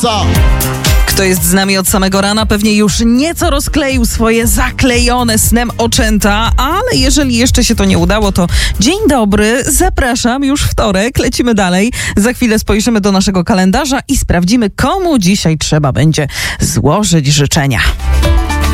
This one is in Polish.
Kto jest z nami od samego rana, pewnie już nieco rozkleił swoje zaklejone snem oczęta, ale jeżeli jeszcze się to nie udało, to dzień dobry, zapraszam, już wtorek, lecimy dalej. Za chwilę spojrzymy do naszego kalendarza i sprawdzimy, komu dzisiaj trzeba będzie złożyć życzenia.